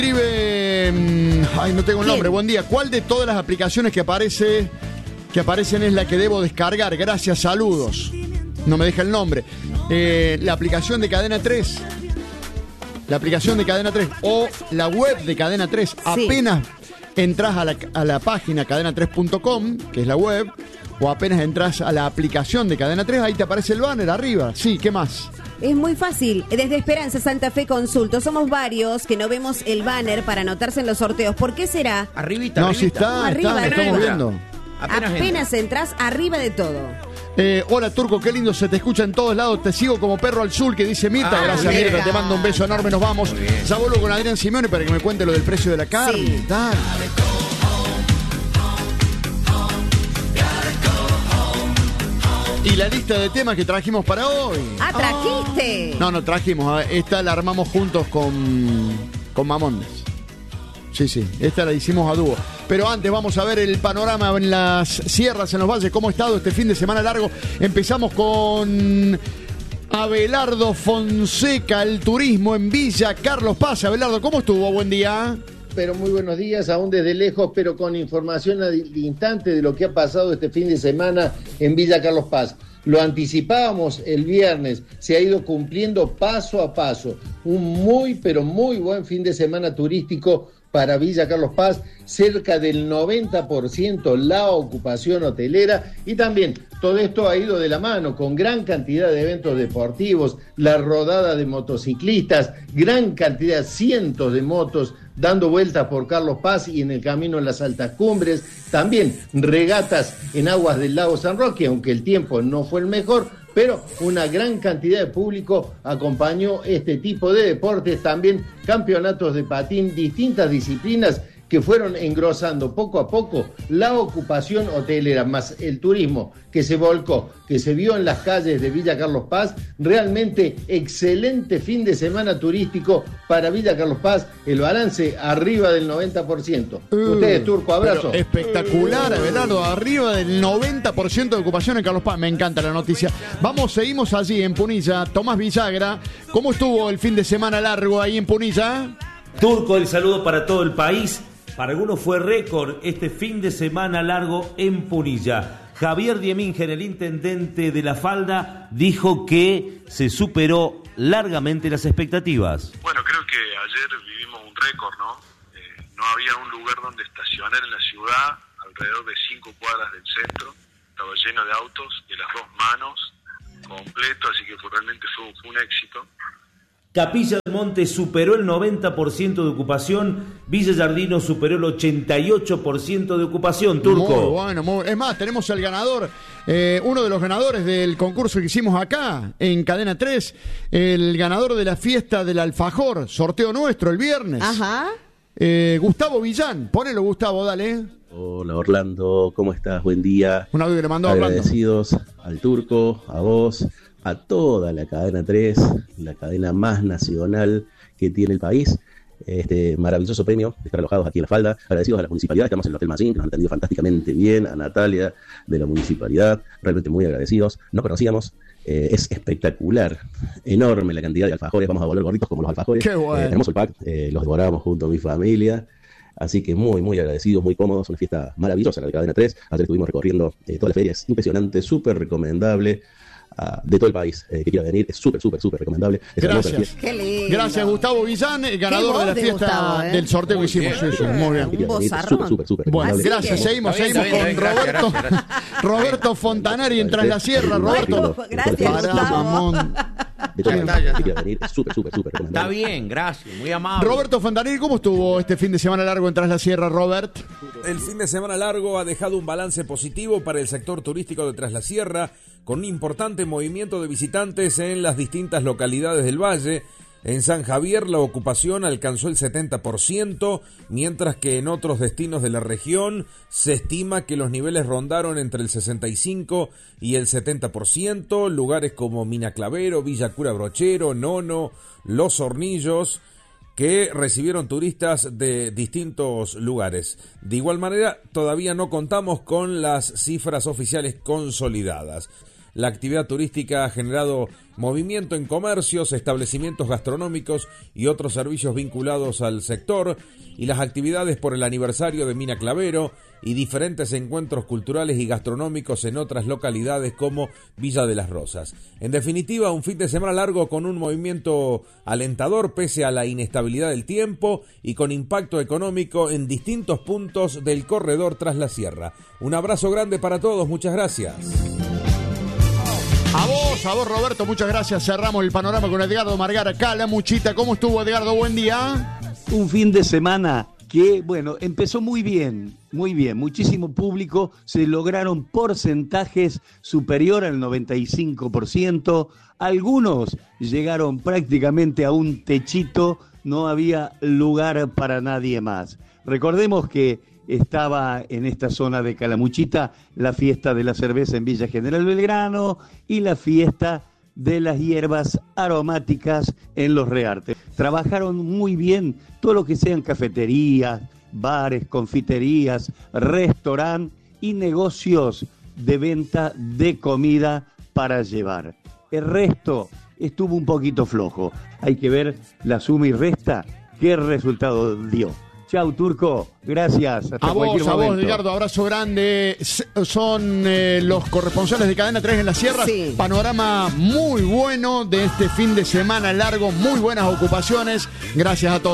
Escribe, no tengo el nombre. Buen día. ¿Cuál de todas las aplicaciones que aparecen es la que debo descargar? Gracias, saludos. No me deja el nombre. La aplicación de Cadena 3. La aplicación de Cadena 3 o la web de Cadena 3. Sí. Apenas entras a la página cadena3.com, que es la web, o apenas entras a la aplicación de Cadena 3, ahí te aparece el banner arriba. Sí, ¿qué más? Es muy fácil. Desde Esperanza Santa Fe Consulto. Somos varios que no vemos el banner para anotarse en los sorteos. ¿Por qué será? Arribita. No, sí está, estamos viendo. Apenas entras, arriba de todo. Hola Turco, qué lindo, se te escucha en todos lados. Te sigo como perro al sur, que dice Mirta. Gracias Mirta, te mando un beso enorme, nos vamos. Ya vuelvo con Adrián Simeone para que me cuente lo del precio de la carne. Sí. Dale. Y la lista de temas que trajimos para hoy. Ah, ¿trajiste? No trajimos. Esta la armamos juntos con Mamondes. Sí, esta la hicimos a dúo. Pero antes vamos a ver el panorama en las sierras, en los valles, cómo ha estado este fin de semana largo. Empezamos con Abelardo Fonseca, el turismo en Villa Carlos Paz. Abelardo, ¿cómo estuvo? Buen día. Pero muy buenos días, aún desde lejos, pero con información al instante de lo que ha pasado este fin de semana en Villa Carlos Paz. Lo anticipábamos el viernes, se ha ido cumpliendo paso a paso. Un muy, pero muy buen fin de semana turístico para Villa Carlos Paz, cerca del 90% la ocupación hotelera, y también todo esto ha ido de la mano con gran cantidad de eventos deportivos, la rodada de motociclistas, gran cantidad, cientos de motos dando vueltas por Carlos Paz y en el camino en las altas cumbres, también regatas en aguas del lago San Roque, aunque el tiempo no fue el mejor, pero una gran cantidad de público acompañó este tipo de deportes, también campeonatos de patín, distintas disciplinas que fueron engrosando poco a poco la ocupación hotelera, más el turismo que se volcó, que se vio en las calles de Villa Carlos Paz. Realmente excelente fin de semana turístico para Villa Carlos Paz, el balance arriba del 90%. Ustedes, Turco, abrazo. Espectacular, Abelardo, arriba del 90% de ocupación en Carlos Paz. Me encanta la noticia. Seguimos allí en Punilla. Tomás Villagra, ¿cómo estuvo el fin de semana largo ahí en Punilla? Turco, el saludo para todo el país. Para algunos fue récord este fin de semana largo en Punilla. Javier Dieminger, el intendente de La Falda, dijo que se superó largamente las expectativas. Bueno, creo que ayer vivimos un récord, ¿no? No había un lugar donde estacionar en la ciudad, alrededor de 5 cuadras del centro. Estaba lleno de autos de las dos manos, completo, así que realmente fue un éxito. Capilla del Monte superó el 90% de ocupación, Villa Giardino superó el 88% de ocupación, Turco. Muy bueno, es más, tenemos al ganador, uno de los ganadores del concurso que hicimos acá, en Cadena 3, el ganador de la fiesta del alfajor, sorteo nuestro el viernes. Ajá. Gustavo Villán, ponelo Gustavo, dale. Hola Orlando, ¿cómo estás? Buen día. Un audio que le mandó a Orlando. Agradecidos al Turco, a vos, a toda la Cadena 3, la cadena más nacional que tiene el país. Este maravilloso premio de estar alojados aquí en La Falda. Agradecidos a la municipalidad, estamos en el Hotel Mazín, que nos han atendido fantásticamente bien, a Natalia de la municipalidad, realmente muy agradecidos. No conocíamos, es espectacular, enorme la cantidad de alfajores, vamos a volver gorditos como los alfajores. Qué bueno. Hermoso el pack, los devoramos junto a mi familia. Así que muy, muy agradecidos, muy cómodos, una fiesta maravillosa la de Cadena 3. Ayer estuvimos recorriendo toda la feria, es impresionante, súper recomendable. De todo el país que quiera venir, es súper recomendable. Gracias. Qué lindo. Gracias, Gustavo Villán, ganador de la fiesta Gustavo, del sorteo que hicimos. Sí, muy bien. Un bozarrón. Bueno, gracias. Seguimos con Roberto. Roberto Fontanari en Tras la Sierra. Roberto. Gracias, Gustavo. De todo el país que quiera venir, es súper recomendable. Está bien, gracias, muy amable. Roberto Fontanari, ¿cómo estuvo este fin de semana largo en Tras la Sierra, Robert? El fin de semana largo ha dejado un balance positivo para el sector turístico de Tras la Sierra, con un importante movimiento de visitantes en las distintas localidades del valle. En San Javier la ocupación alcanzó el 70%, mientras que en otros destinos de la región se estima que los niveles rondaron entre el 65 y el 70%. Lugares como Minaclavero, Villa Cura Brochero, Nono, Los Hornillos, que recibieron turistas de distintos lugares. De igual manera, todavía no contamos con las cifras oficiales consolidadas. La actividad turística ha generado movimiento en comercios, establecimientos gastronómicos y otros servicios vinculados al sector, y las actividades por el aniversario de Mina Clavero y diferentes encuentros culturales y gastronómicos en otras localidades como Villa de las Rosas. En definitiva, un fin de semana largo con un movimiento alentador pese a la inestabilidad del tiempo y con impacto económico en distintos puntos del corredor Tras la Sierra. Un abrazo grande para todos, muchas gracias. A vos Roberto, muchas gracias. Cerramos el panorama con Edgardo Margar, Calamuchita. ¿Cómo estuvo, Edgardo? Buen día. Un fin de semana que, bueno, empezó muy bien, muchísimo público, se lograron porcentajes superior al 95%, algunos llegaron prácticamente a un techito, no había lugar para nadie más. Recordemos que estaba en esta zona de Calamuchita la fiesta de la cerveza en Villa General Belgrano y la fiesta de las hierbas aromáticas en Los Reartes. Trabajaron muy bien todo lo que sean cafeterías, bares, confiterías, restaurantes y negocios de venta de comida para llevar. El resto estuvo un poquito flojo. Hay que ver la suma y resta, qué resultado dio. Chau, Turco. Gracias. Hasta a vos, Edgardo. Abrazo grande. Son los corresponsales de Cadena 3 en la Sierra. Sí. Panorama muy bueno de este fin de semana largo. Muy buenas ocupaciones. Gracias a todos.